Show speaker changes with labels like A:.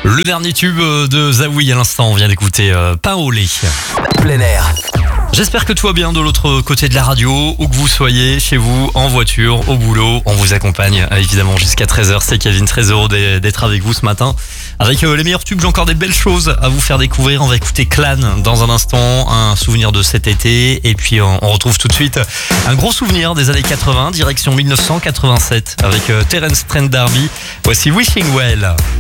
A: Le dernier tube de Zawi à l'instant, on vient d'écouter Pain au lait.
B: Plein air.
A: J'espère que tout va bien de l'autre côté de la radio, où que vous soyez, chez vous, en voiture, au boulot. On vous accompagne évidemment jusqu'à 13h. C'est Kevin, très heureux d'être avec vous ce matin. Avec les meilleurs tubes, j'ai encore des belles choses à vous faire découvrir. On va écouter Clan dans un instant, un souvenir de cet été. Et puis on retrouve tout de suite un gros souvenir des années 80, direction 1987, avec Terence Trent D'Arby. Voici Wishing Well.